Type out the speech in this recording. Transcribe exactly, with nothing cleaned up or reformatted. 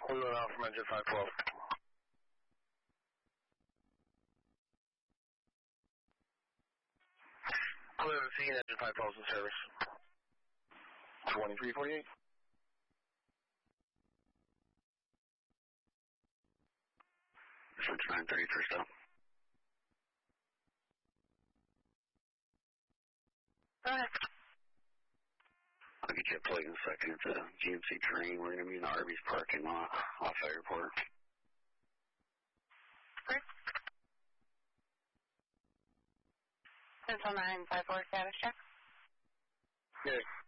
Blue and Alpha, engine five twelve. Blue and C, engine five twelve in service. twenty-three forty-eight. Switch nine thirty first up. Go ahead. I'll get you a plate in a second. It's a G M C Terrain. We're going to be in the Arby's parking lot off Airport. Great. Central nine five four status check. Good.